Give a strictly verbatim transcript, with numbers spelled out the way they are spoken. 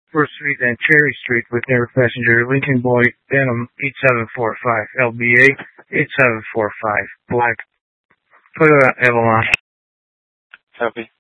First Street and Cherry Street with air passenger Lincoln Boy Denim eight seven four five, L B A eight seven four five, black Toyota Avalon. Copy.